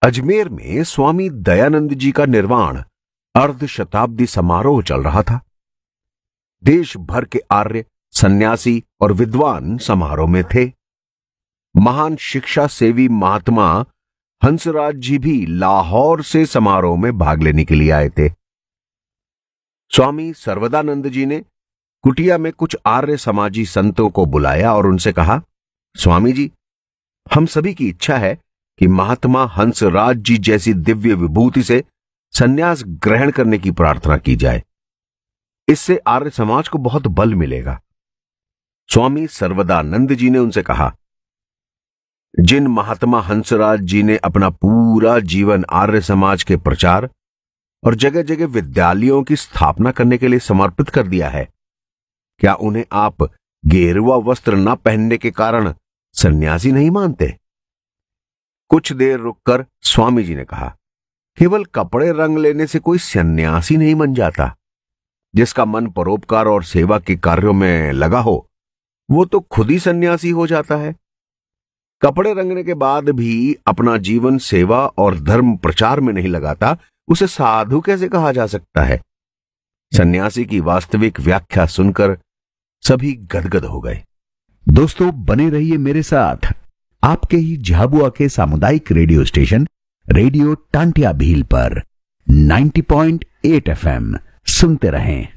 अजमेर में स्वामी दयानंद जी का निर्वाण अर्ध शताब्दी समारोह चल रहा था। देश भर के आर्य, सन्यासी और विद्वान समारोह में थे। महान शिक्षा सेवी महात्मा हंसराज जी भी लाहौर से समारोह में भाग लेने के लिए आए थे। स्वामी सर्वदानंद जी ने कुटिया में कुछ आर्य समाजी संतों को बुलाया और उनसे कहा, स्वामी जी, हम सभी की इच्छा है कि महात्मा हंसराज जी जैसी दिव्य विभूति से संन्यास ग्रहण करने की प्रार्थना की जाए। इससे आर्य समाज को बहुत बल मिलेगा। स्वामी सर्वदानंद जी ने उनसे कहा, जिन महात्मा हंसराज जी ने अपना पूरा जीवन आर्य समाज के प्रचार और जगह जगह विद्यालयों की स्थापना करने के लिए समर्पित कर दिया है, क्या उन्हें आप गेरुआ वस्त्र न पहनने के कारण सन्यासी नहीं मानते? कुछ देर रुककर स्वामी जी ने कहा, केवल कपड़े रंग लेने से कोई सन्यासी नहीं बन जाता। जिसका मन परोपकार और सेवा के कार्यों में लगा हो, वो तो खुद ही सन्यासी हो जाता है। कपड़े रंगने के बाद भी अपना जीवन सेवा और धर्म प्रचार में नहीं लगाता, उसे साधु कैसे कहा जा सकता है? सन्यासी की वास्तविक व्याख्या सुनकर सभी गदगद हो गए। दोस्तों, बने रहिए मेरे साथ आपके ही झाबुआ के सामुदायिक radio station radio Tantia Bhil पर 90.8 FM सुनते रहें।